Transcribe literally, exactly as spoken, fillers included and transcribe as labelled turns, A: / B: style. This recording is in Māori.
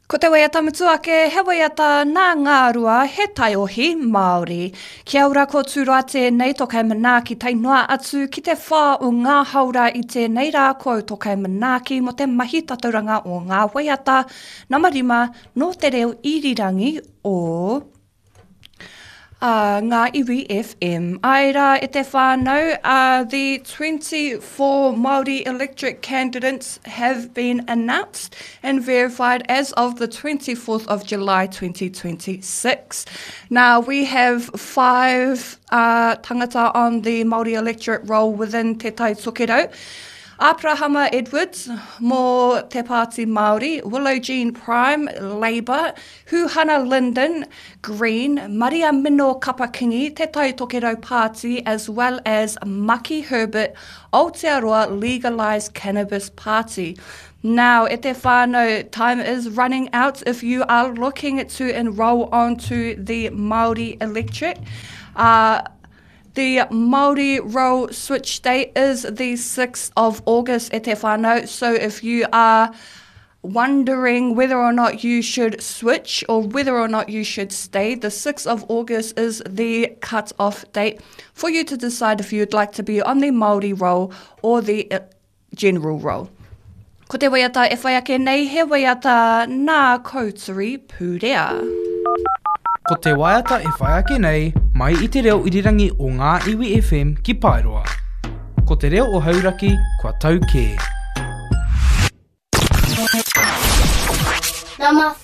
A: Ko te waiata mutuake, he waiata nā ngā rua, he taiohi Māori. Kia ora ko tūrate nei tokai manaaki tainoa atu ki te whā o ngā haura i tēnei rā ko tokai manaaki mo te mahi tatauranga o ngā waiata. Namarima no te reo irirangi o... Uh, ngā iwi F M. Aira e te whānau, uh, the twenty-four Māori electorate candidates have been announced and verified as of the twenty-fourth of July twenty twenty-six. Now, we have five uh, tangata on the Māori electorate roll within Te Tai Tokerau. Aprahama Edwards, mō Te Pāti Māori, Willow Jean Prime, Labour, Huhana Linden, Green, Maria Mino Kapakingi, Te Tai Tokerau Pāti, as well as Maki Herbert, Aotearoa Legalised Cannabis Party. Now, e te whānau, time is running out if you are looking to enrol onto the Māori electorate. Uh, The Māori roll switch date is the sixth of August e te whānau, so if you are wondering whether or not you should switch or whether or not you should stay, the sixth of August is the cut-off date for you to decide if you'd like to be on the Māori roll or the uh, general roll. Ko te waiata e whai ake nei, he waiata nā Kauturi Pūrea.
B: Ko te waiata e whai ake nei, mai i te reo irirangi o ngā iwi F M ki Paeroa. Ko te reo o hauraki, kua tau kē.
C: Nā